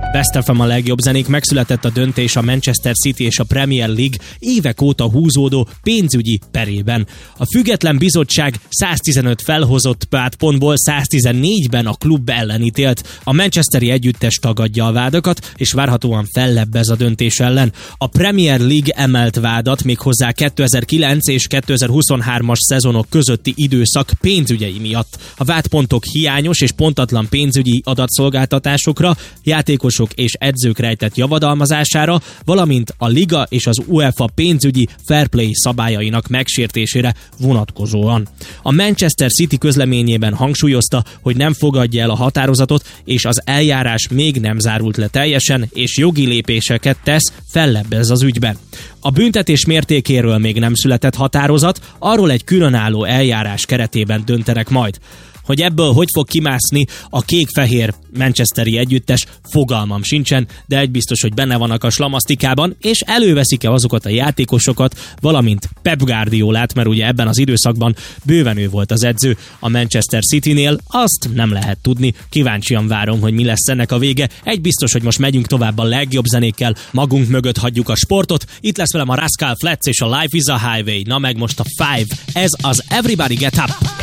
Best FM a legjobb zenék, megszületett a döntés a Manchester City és a Premier League évek óta húzódó pénzügyi perében. A független bizottság 115 felhozott pártpontból 114-ben a klub ellen ítélt. A manchesteri együttes tagadja a vádakat, és várhatóan fellebbez a döntés ellen. A Premier League emelt vádat méghozzá 2009 és 2023-as szezonok közötti időszak pénzügyei miatt. A vádpontok hiányos és pontatlan pénzügyi adatszolgáltatásokra, játékosok és edzők rejtett javadalmazására, valamint a liga és az UEFA pénzügyi fair play szabályainak megsértésére vonatkozóan. A Manchester City közleményében hangsúlyozta, hogy nem fogadja el a határozatot, és az eljárás még nem zárult le teljesen, és jogi lépéseket tesz, fellebbez az ügyben. A büntetés mértékéről még nem született határozat, arról egy különálló eljárás keretében döntenek majd. Hogy ebből hogy fog kimászni a kék-fehér manchesteri együttes, fogalmam sincsen, de egy biztos, hogy benne vannak a slamasztikában, és előveszik-e azokat a játékosokat, valamint Pep Guardiolát, mert ugye ebben az időszakban bőven ő volt az edző a Manchester Citynél, azt nem lehet tudni, kíváncsian várom, hogy mi lesz ennek a vége. Egy biztos, hogy most megyünk tovább a legjobb zenékkel, magunk mögött hagyjuk a sportot, itt lesz velem a Rascal Flatts és a Life is a Highway, na meg most a Five, ez az Everybody Get Up!